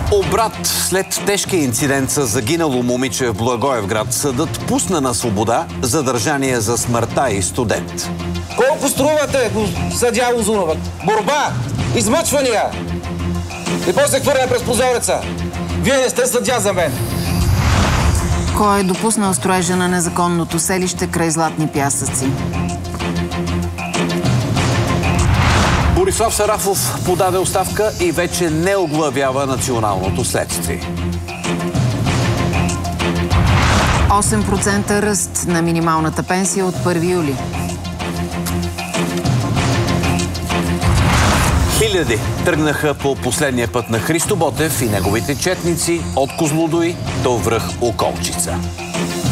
Обрат след тежкия инцидент с загинало момиче в Благоевград, съдът пусна на свобода задържание за смъртта и студент. Колко струвате, съдия Узунова? Борба, измъчвания и после хвърляне през прозореца. Вие не сте съдия за мен. Кой е допуснал строежа на незаконното селище край Златни пясъци? Борислав Сарафов подаде оставка и вече не оглавява националното следствие. 8% ръст на минималната пенсия от 1 юли. Хиляди тръгнаха по последния път на Христо Ботев и неговите четници от Козлодуй до връх Околчица.